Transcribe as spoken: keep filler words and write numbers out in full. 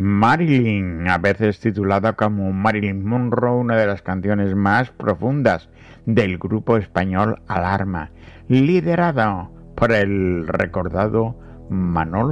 Marilyn, a veces titulada como Marilyn Monroe, una de las canciones más profundas del grupo español Alarma, liderado por el recordado Manolo